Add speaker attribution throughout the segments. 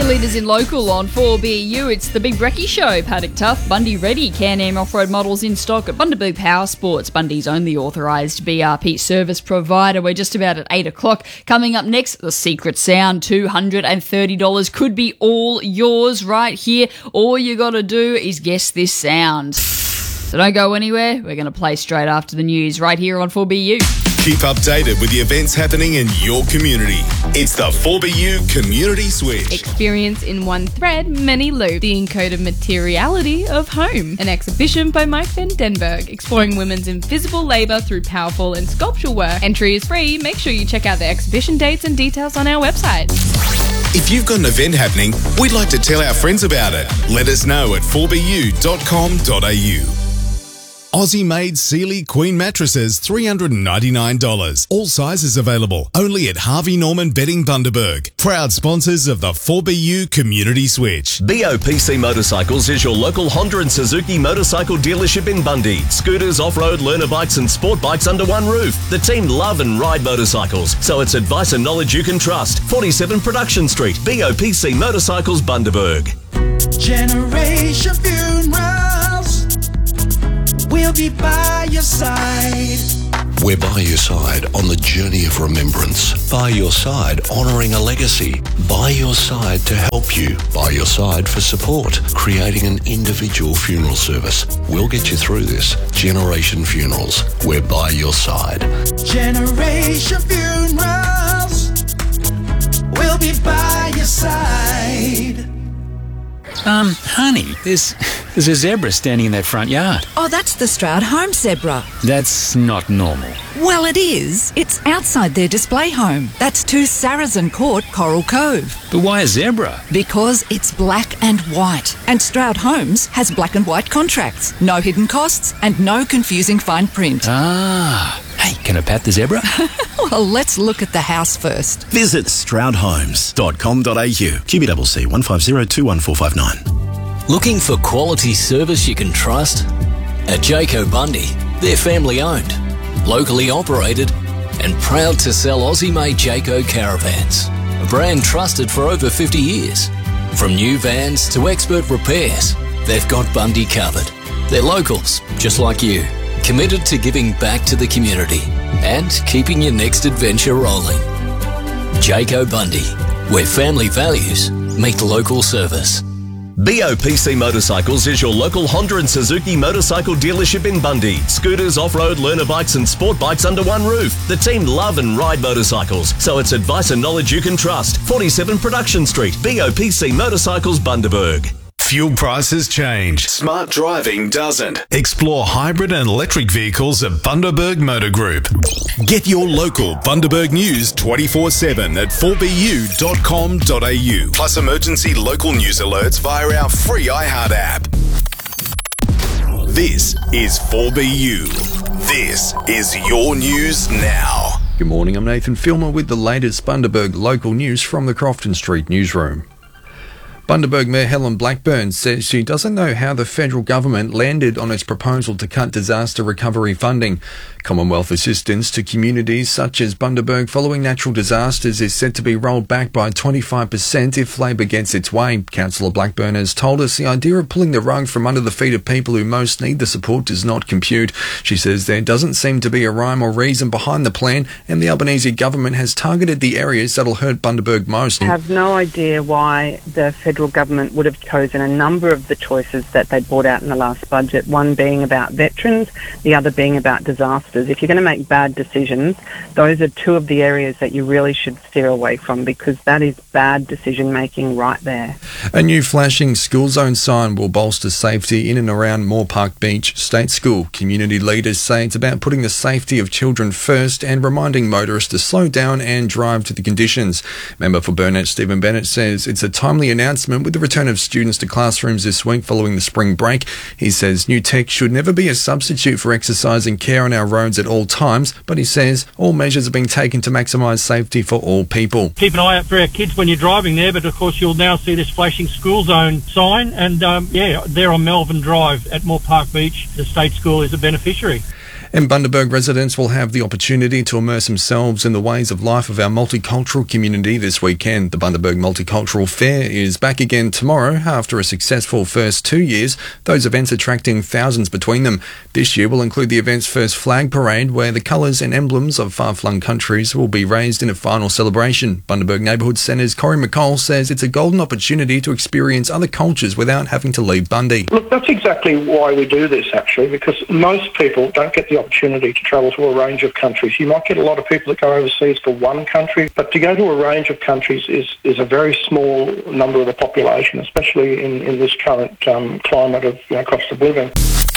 Speaker 1: Leaders in local on 4BU, it's the Big Brekkie Show. Paddock Tough, Bundy ready. Can-Am off-road models in stock at Bundaberg Power Sports, Bundy's only authorised BRP service provider. We're just about at 8 o'clock. Coming up next, The Secret Sound, $230 could be all yours right here. All you got to do is guess this sound. So don't go anywhere. We're going to play straight after the news right here on 4BU.
Speaker 2: Keep updated with the events happening in your community. It's the 4BU Community Switch.
Speaker 3: Experience in one thread, many loops. The encoded materiality of home. An exhibition by Mike van Denberg, exploring women's invisible labour through powerful and sculptural work. Entry is free. Make sure you check out the exhibition dates and details on our website.
Speaker 2: If you've got an event happening, we'd like to tell our friends about it. Let us know at 4bu.com.au. Aussie-made Sealy Queen mattresses, $399. All sizes available. Only at Harvey Norman Bedding Bundaberg. Proud sponsors of the 4BU Community Switch.
Speaker 4: BOPC Motorcycles is your local Honda and Suzuki motorcycle dealership in Bundy. Scooters, off-road, learner bikes and sport bikes under one roof. The team love and ride motorcycles, so it's advice and knowledge you can trust. 47 Production Street, BOPC Motorcycles Bundaberg.
Speaker 5: Generation Funerals, we'll be by your side.
Speaker 6: We're by your side on the journey of remembrance. By your side, honouring a legacy. By your side to help you. By your side for support. Creating an individual funeral service. We'll get you through this. Generation Funerals. We're by your side.
Speaker 5: Generation Funerals, we'll be by your side.
Speaker 7: Honey, there's a zebra standing in that front yard.
Speaker 8: Oh, that's the Stroud home zebra.
Speaker 7: That's not normal.
Speaker 8: Well, it is. It's outside their display home. That's 2 Saracen Court, Coral Cove.
Speaker 7: But why a zebra?
Speaker 8: Because it's black and white. And Stroud Homes has black and white contracts. No hidden costs and no confusing fine print.
Speaker 7: Ah. Hey, can I pat the zebra?
Speaker 8: Well, let's look at the house first.
Speaker 9: Visit stroudhomes.com.au. QBCC 1502145.
Speaker 10: Looking for quality service you can trust? At Jayco Bundy, they're family owned, locally operated, and proud to sell Aussie-made Jayco caravans, a brand trusted for over 50 years. From new vans to expert repairs, they've got Bundy covered. They're locals, just like you, committed to giving back to the community and keeping your next adventure rolling. Jayco Bundy, where family values meet local service.
Speaker 4: BOPC Motorcycles is your local Honda and Suzuki motorcycle dealership in Bundy. Scooters, off-road, learner bikes and sport bikes under one roof. The team love and ride motorcycles, so it's advice and knowledge you can trust. 47 Production Street, BOPC Motorcycles Bundaberg.
Speaker 2: Fuel prices change. Smart driving doesn't. Explore hybrid and electric vehicles at Bundaberg Motor Group. Get your local Bundaberg news 24/7 at 4bu.com.au. Plus emergency local news alerts via our free iHeart app. This is 4BU. This is your news now.
Speaker 11: Good morning, I'm Nathan Filmer with the latest Bundaberg local news from the Crofton Street newsroom. Bundaberg Mayor Helen Blackburn says she doesn't know how the federal government landed on its proposal to cut disaster recovery funding. Commonwealth assistance to communities such as Bundaberg following natural disasters is set to be rolled back by 25% if Labor gets its way. Councillor Blackburn has told us the idea of pulling the rug from under the feet of people who most need the support does not compute. She says there doesn't seem to be a rhyme or reason behind the plan, and the Albanese government has targeted the areas that'll hurt Bundaberg most.
Speaker 12: I have no idea why the federal government would have chosen a number of the choices that they brought out in the last budget, one being about veterans, the other being about disasters. If you're going to make bad decisions, those are two of the areas that you really should steer away from, because that is bad decision making right there.
Speaker 11: A new flashing school zone sign will bolster safety in and around Moore Park Beach State School. Community leaders say it's about putting the safety of children first and reminding motorists to slow down and drive to the conditions. Member for Burnett Stephen Bennett says it's a timely announcement with the return of students to classrooms this week following the spring break. He says new tech should never be a substitute for exercise and care on our roads at all times, but he says all measures are being taken to maximise safety for all people.
Speaker 13: Keep an eye out for our kids when you're driving there, but of course you'll now see this flashing school zone sign, and there on Melbourne Drive at Moore Park Beach, the state school is a beneficiary.
Speaker 11: And Bundaberg residents will have the opportunity to immerse themselves in the ways of life of our multicultural community this weekend. The Bundaberg Multicultural Fair is back again tomorrow after a successful first 2 years, those events attracting thousands between them. This year will include the event's first flag parade, where the colours and emblems of far-flung countries will be raised in a final celebration. Bundaberg Neighbourhood Centre's Corey McCall says it's a golden opportunity to experience other cultures without having to leave Bundy.
Speaker 14: Look, that's exactly why we do this, actually, because most people don't get the opportunity to travel to a range of countries. You might get a lot of people that go overseas for one country, but to go to a range of countries is a very small number of the population, especially in this current climate of cost of living.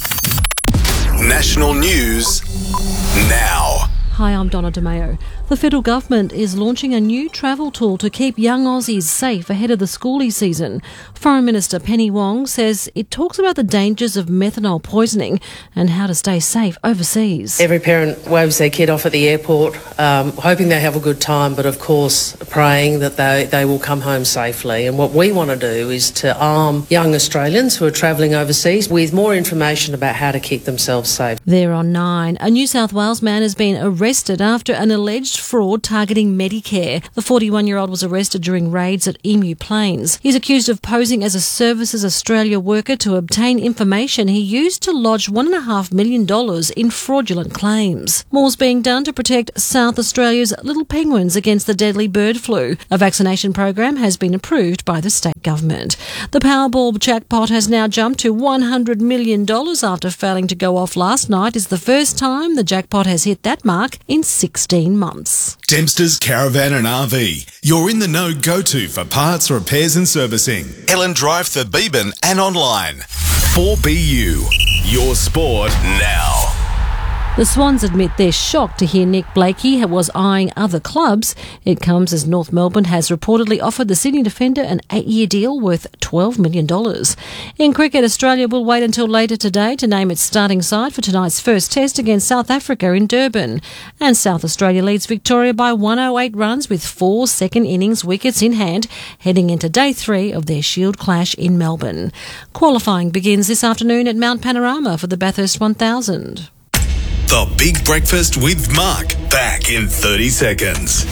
Speaker 2: National news now.
Speaker 15: Hi, I'm Donna DeMeo. The federal government is launching a new travel tool to keep young Aussies safe ahead of the schoolie season. Foreign Minister Penny Wong says it talks about the dangers of methanol poisoning and how to stay safe overseas.
Speaker 16: Every parent waves their kid off at the airport, hoping they have a good time, but of course praying that they will come home safely. And what we want to do is to arm young Australians who are travelling overseas with more information about how to keep themselves safe.
Speaker 15: There are 9. A New South Wales man has been arrested after an alleged fraud targeting Medicare. The 41-year-old was arrested during raids at Emu Plains. He's accused of posing as a Services Australia worker to obtain information he used to lodge $1.5 million in fraudulent claims. More's being done to protect South Australia's little penguins against the deadly bird flu. A vaccination program has been approved by the state government. The Powerball jackpot has now jumped to $100 million after failing to go off last night. It's the first time the jackpot has hit that mark in 16 months.
Speaker 2: Dempster's Caravan and RV. You're in the know go-to for parts, repairs and servicing. Ellen Drive, Thurbeeben and online. 4BU. Your sport now.
Speaker 15: The Swans admit they're shocked to hear Nick Blakey was eyeing other clubs. It comes as North Melbourne has reportedly offered the Sydney defender an 8-year deal worth $12 million. In cricket, Australia will wait until later today to name its starting side for tonight's first test against South Africa in Durban. And South Australia leads Victoria by 108 runs with 4 second innings wickets in hand, heading into day 3 of their Shield clash in Melbourne. Qualifying begins this afternoon at Mount Panorama for the Bathurst 1000.
Speaker 2: The Big Breakfast with Mark. Back in 30 seconds.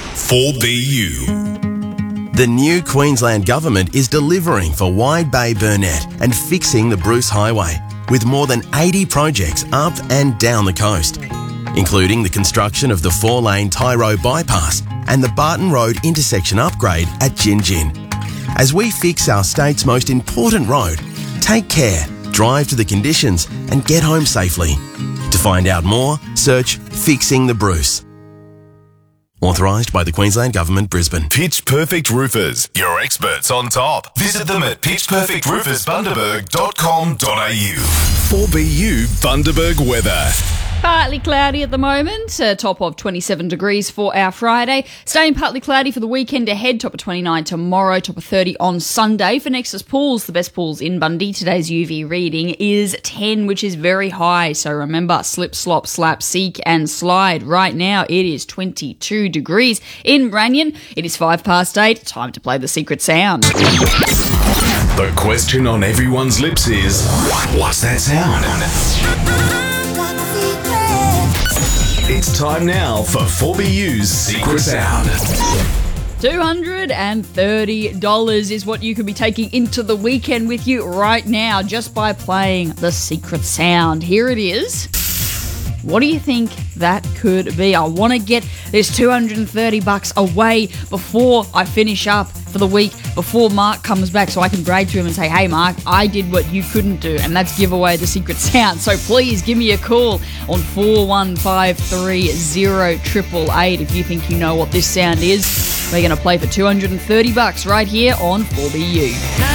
Speaker 2: 4BU.
Speaker 17: The new Queensland Government is delivering for Wide Bay Burnett and fixing the Bruce Highway, with more than 80 projects up and down the coast, including the construction of the 4-lane Tyro bypass and the Barton Road intersection upgrade at Gin Gin. As we fix our state's most important road, take care, drive to the conditions and get home safely. To find out more, search Fixing the Bruce. Authorised by the Queensland Government, Brisbane.
Speaker 2: Pitch Perfect Roofers. Your experts on top. Visit them at pitchperfectroofersbundaberg.com.au. 4BU Bundaberg weather.
Speaker 1: Partly cloudy at the moment, a top of 27 degrees for our Friday. Staying partly cloudy for the weekend ahead, top of 29 tomorrow, top of 30 on Sunday. For Nexus Pools, the best pools in Bundy, today's UV reading is 10, which is very high. So remember, slip, slop, slap, seek and slide. Right now it is 22 degrees. In Branyan, it is 8:05. Time to play the secret sound.
Speaker 2: The question on everyone's lips is, what's that sound? It's time now for 4BU's Secret Sound.
Speaker 1: $230 is what you could be taking into the weekend with you right now just by playing the secret sound. Here it is. What do you think that could be? I want to get this $230 away before I finish up for the week, before Mark comes back, so I can brag to him and say, hey Mark, I did what you couldn't do, and that's give away the secret sound. So please give me a call on 41530888 if you think you know what this sound is. We're going to play for $230 right here on 4BU.